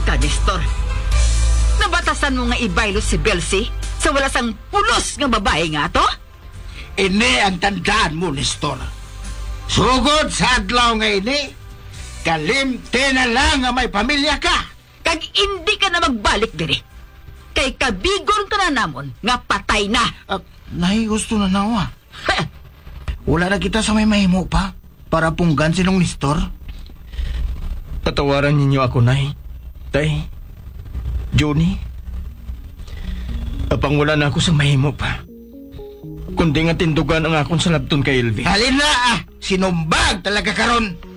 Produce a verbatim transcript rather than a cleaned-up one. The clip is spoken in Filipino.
ka, Nestor. Nabatasan mo nga ibaylo si Belsi sa wala sang pulos nga babae nga to? Ini ang tandaan mo, Nestor. Sugod sa adlaw nga ini, kalimte na lang nga may pamilya ka. Kag hindi ka na magbalik diri. Kay kabigon ka na namon nga patay na. Uh, nahi, gusto na nawa. Ha! Wala na kita sa may mahimo pa para punggan sinong Nestor. Patawaran ninyo ako, Nay. Tay, Johnny. Apang wala na ako sa mahimo pa. Kundi nga tindugan ang akong salabton kay Elvi. Halin na ah! Sinumbag talaga karon.